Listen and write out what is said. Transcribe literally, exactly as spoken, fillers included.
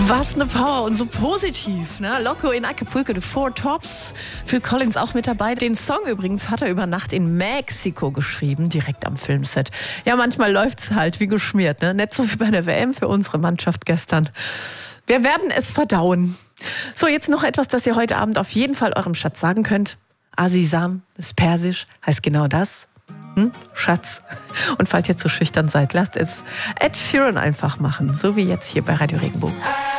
Was eine Power und so positiv, ne? Loco in Acapulco, The Four Tops. Phil Collins auch mit dabei. Den Song übrigens hat er über Nacht in Mexiko geschrieben, direkt am Filmset. Ja, manchmal läuft's halt wie geschmiert, ne? Nicht so wie bei der W M für unsere Mannschaft gestern. Wir werden es verdauen. So, jetzt noch etwas, das ihr heute Abend auf jeden Fall eurem Schatz sagen könnt. Azizam ist persisch, heißt genau das. Hm? Schatz. Und falls ihr zu schüchtern seid, lasst es Ed Sheeran einfach machen. So wie jetzt hier bei Radio Regenbogen.